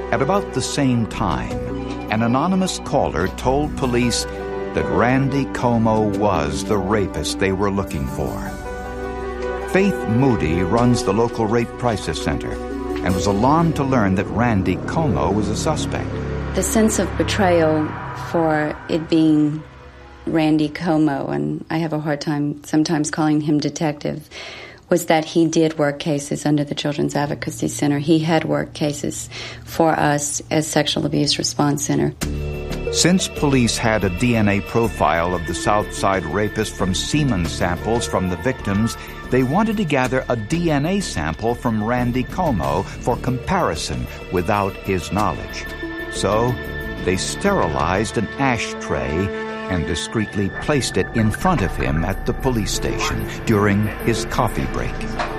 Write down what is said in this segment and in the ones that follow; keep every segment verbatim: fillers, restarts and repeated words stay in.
At about the same time, an anonymous caller told police that Randy Como was the rapist they were looking for. Faith Moody runs the local rape crisis center and was alarmed to learn that Randy Como was a suspect. The sense of betrayal for it being Randy Como, and I have a hard time sometimes calling him detective, was that he did work cases under the Children's Advocacy Center. He had worked cases for us as Sexual Abuse Response Center. Since police had a D N A profile of the Southside rapist from semen samples from the victims, they wanted to gather a D N A sample from Randy Como for comparison without his knowledge. So they sterilized an ashtray and discreetly placed it in front of him at the police station during his coffee break.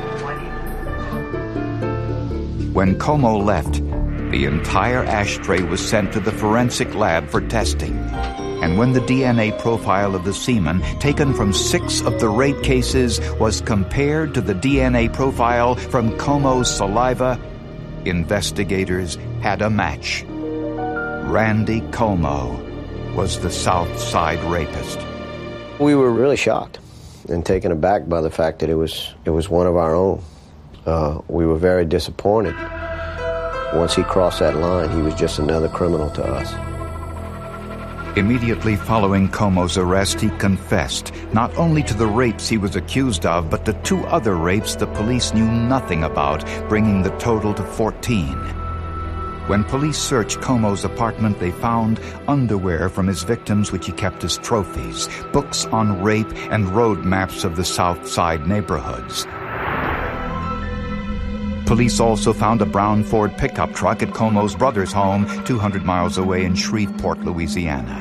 When Como left, the entire ashtray was sent to the forensic lab for testing. And when the D N A profile of the semen taken from six of the rape cases was compared to the D N A profile from Como's saliva, investigators had a match. Randy Como was the South Side rapist. We were really shocked and taken aback by the fact that it was it was one of our own. Uh, we were very disappointed. Once he crossed that line, he was just another criminal to us. Immediately following Como's arrest, he confessed not only to the rapes he was accused of, but to two other rapes the police knew nothing about, bringing the total to fourteen. When police searched Como's apartment, they found underwear from his victims which he kept as trophies, books on rape, and road maps of the South Side neighborhoods. Police also found a brown Ford pickup truck at Como's brother's home, two hundred miles away in Shreveport, Louisiana.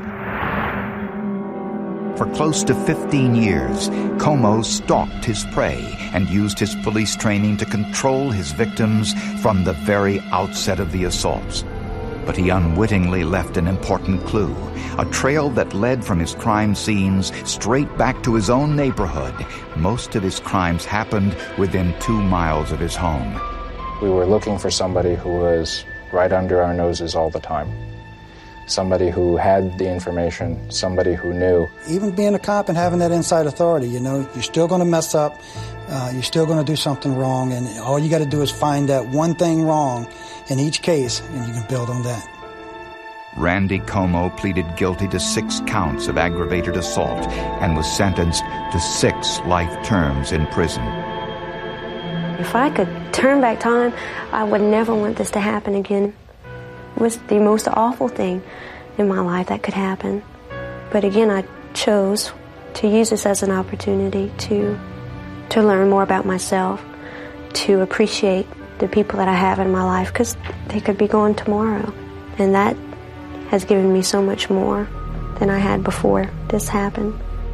For close to fifteen years, Como stalked his prey and used his police training to control his victims from the very outset of the assaults. But he unwittingly left an important clue, a trail that led from his crime scenes straight back to his own neighborhood. Most of his crimes happened within two miles of his home. We were looking for somebody who was right under our noses all the time. Somebody who had the information, somebody who knew. Even being a cop and having that inside authority, you know, you're still going to mess up, uh, you're still going to do something wrong, and all you got to do is find that one thing wrong in each case, and you can build on that. Randy Como pleaded guilty to six counts of aggravated assault and was sentenced to six life terms in prison. If I could turn back time, I would never want this to happen again. It was the most awful thing in my life that could happen. But again, I chose to use this as an opportunity to to learn more about myself, to appreciate the people that I have in my life, because they could be gone tomorrow. And that has given me so much more than I had before this happened.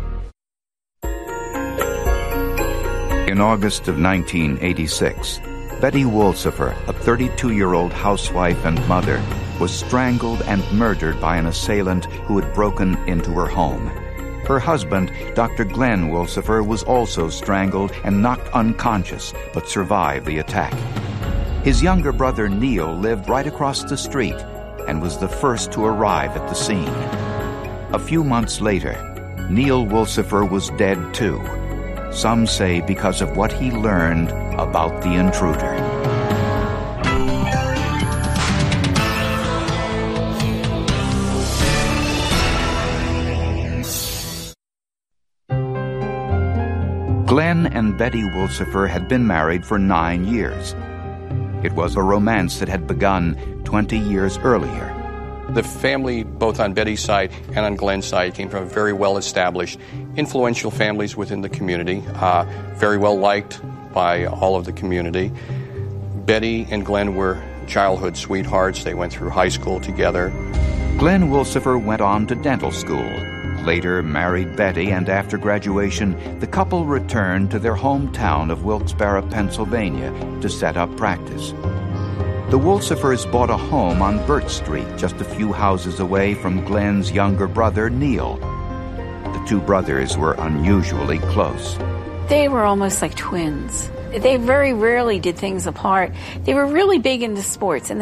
In August of nineteen eighty-six, Betty Wolsifer, a thirty-two-year-old housewife and mother, was strangled and murdered by an assailant who had broken into her home. Her husband, Doctor Glenn Wolsifer, was also strangled and knocked unconscious, but survived the attack. His younger brother, Neil, lived right across the street and was the first to arrive at the scene. A few months later, Neil Wolsifer was dead too. Some say because of what he learned about the intruder. Glenn and Betty Wolsifer had been married for nine years. It was a romance that had begun twenty years earlier. The family, both on Betty's side and on Glenn's side, came from very well-established, influential families within the community, uh, very well liked by all of the community. Betty and Glenn were childhood sweethearts. They went through high school together. Glenn Wolsifer went on to dental school, later married Betty, and after graduation, the couple returned to their hometown of Wilkes-Barre, Pennsylvania, to set up practice. The Wolsifers bought a home on Burt Street, just a few houses away from Glenn's younger brother, Neil. The two brothers were unusually close. They were almost like twins. They very rarely did things apart. They were really big into sports, and